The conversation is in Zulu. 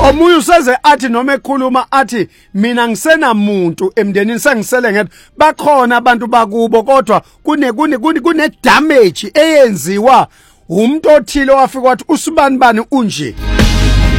omunye useze athi noma ekhuluma athi mina ngisenamuntu emndenini sengisele ngedwa bakhona abantu bakubo kodwa kune damage eyenziwa umuntu othile wafika wathi usibani bani unje